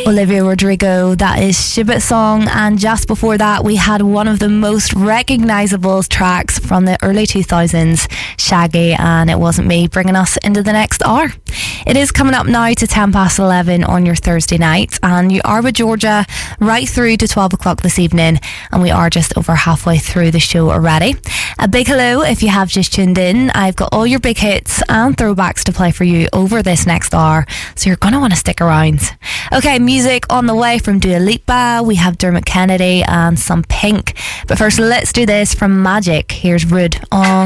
Olivia Rodrigo, that is Shibboleth Song. And just before that, we had one of the most recognisable tracks from the early 2000s, Shaggy and It Wasn't Me, bringing us into the next hour. It is coming up now to 11:10 on your Thursday night, and you are with Georgia right through to 12 o'clock this evening, and we are just over halfway through the show already. A big hello if you have just tuned in. I've got all your big hits and throwbacks to play for you over this next hour, so you're going to want to stick around. Okay, music on the way from Dua Lipa. We have Dermot Kennedy and some Pink. But first, let's do this from Magic. Here's Rude on